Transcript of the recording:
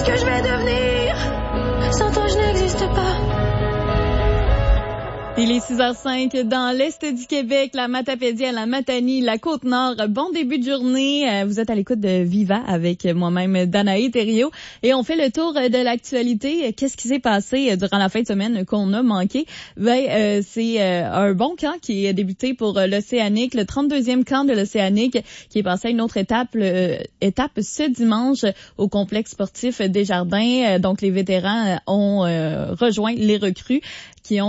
ce que je vais devenir? Sans toi, je n'existe pas. Il est 6h05 dans l'Est du Québec, la Matapédie à la Matanie, la Côte-Nord. Bon début de journée. Vous êtes à l'écoute de Viva avec moi-même, Danae Thériault. Et on fait le tour de l'actualité. Qu'est-ce qui s'est passé durant la fin de semaine qu'on a manqué? C'est un bon camp qui est débuté pour l'Océanique, le 32e camp de l'Océanique qui est passé à une autre étape ce dimanche au complexe sportif Desjardins. Donc, les vétérans ont rejoint les recrues qui ont